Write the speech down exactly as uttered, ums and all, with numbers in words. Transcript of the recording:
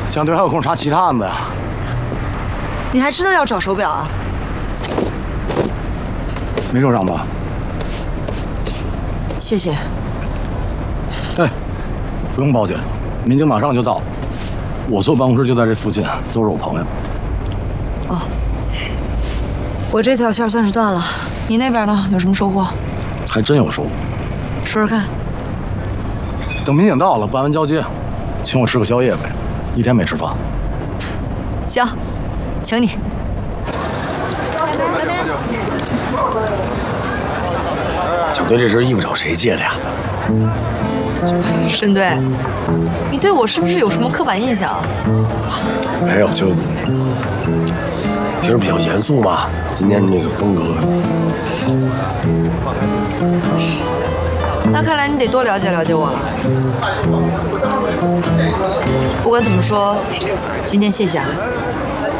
江队还有空查其他案子呀？ 你还知道要找手表啊？ 没受伤吧？ 谢谢。 哎，不用报警，民警马上就到。我坐办公室就在这附近，都是我朋友。 哦，我这条线算是断了，你那边呢？有什么收获？ 还真有收获。 说说看。 等民警到了，办完交接，请我吃个宵夜呗，一天没吃饭。 行，请你。 蒋队这身衣服找谁借的呀？ 申队，你对我是不是有什么刻板印象？ 没有，就平时比较严肃嘛。今天这个风格， 那看来你得多了解了解我了。不管怎么说，今天谢谢啊。